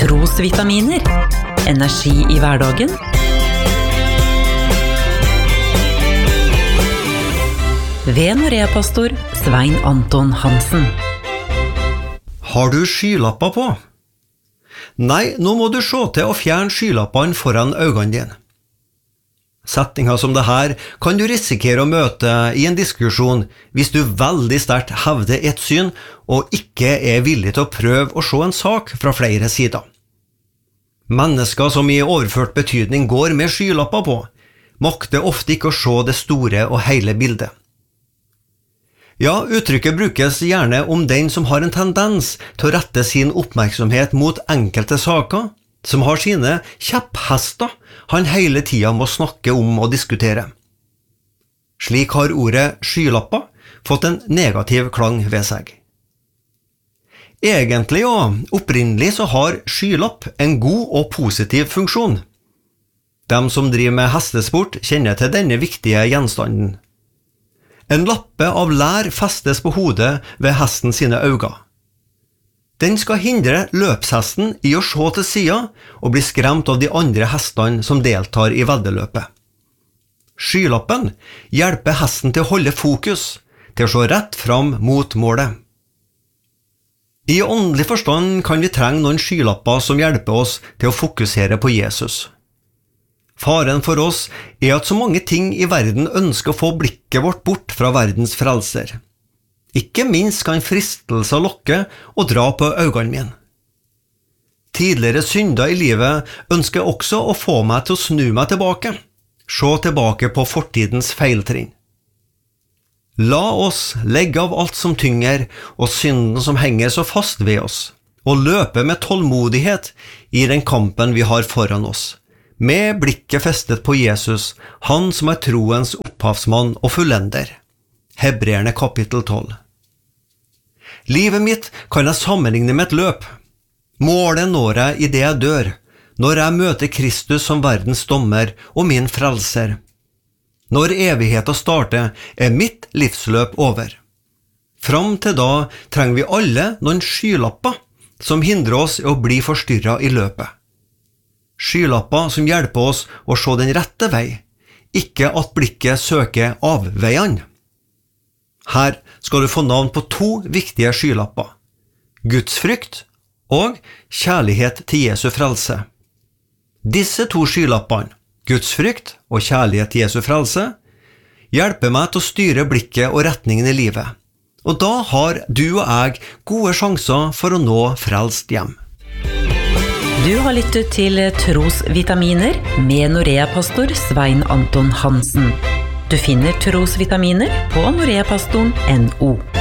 Trosvitaminer. Energi i hverdagen. Ved Norea-pastor Svein Anton Hansen. Har du skylapper på? Nei, nå må du se til å fjerne skylappene foran øynene dine. Setninger som det her kan du risikere å møte i en diskusjon hvis du veldig sterkt hevder et syn og ikke er villig til å prøve å se en sak fra flere sider. Mennesker som i overført betydning går med skylapper på, makter ofte ikke å se det store og hele bildet. Ja, uttrykket brukes gjerne om den som har en tendens til å rette sin oppmerksomhet mot enkelte saker, som har sine kjepphester han hele tiden må snakke om og diskutere. Slik har ordet skylapper fått en negativ klang ved seg. Egentlig og opprinnelig så har skylapp en god og positiv funksjon. De som driver med hestesport kjenner til denne viktige gjenstanden. En lappe av lær festes på hodet ved hesten sine øyne. Den skal hindre løpshesten i å se til siden og bli skremt av de andre hestene som deltar i veddeløpet. Skylappen hjelper hesten til å holde fokus, til å se rett fram mot målet. I åndelig forstand kan vi trenge noen skylapper som hjelper oss til å fokusere på Jesus. Faren for oss er at så mange ting i verden ønsker å få blikket vårt bort fra verdens frelser. Ikke minst kan fristelser lokke og dra på øynene mine. Tidligere synder i livet ønsker også å få meg til å snu meg tilbake, se tilbake på fortidens feiltrinn. La oss legge av alt som tynger og synden som henger så fast ved oss, og løpe med tålmodighet i den kampen vi har foran oss, med blikket festet på Jesus, han som er troens opphavsmann og fullender. Hebreerne kapittel 12. Livet mitt kan jeg sammenligne med et løp. Målet når jeg i det jeg dør, når jeg møter Kristus som verdens dommer og min frelser. Når evigheten starter, er mitt livsløp over. Fram til da trenger vi alle noen skylapper som hindrer oss i å bli forstyrret i løpet. Skylapper som hjelper oss å se den rette vei, ikke at blikket søker avveiene. Her skal du få navn på 2 viktige skylapper: Gudsfrykt og kjærlighet til Jesu frelse. Disse 2 skylappene, Gudsfrykt og kjærlighet til Jesu frelse, hjelper meg til å styre blikket og retningen i livet, og da har du og jeg gode sjanser for å nå frelst hjem. Du har lyttet til Trosvitaminer med Norea-pastor Svein Anton Hansen. Du finner Trosvitaminer på noreapastoren.no.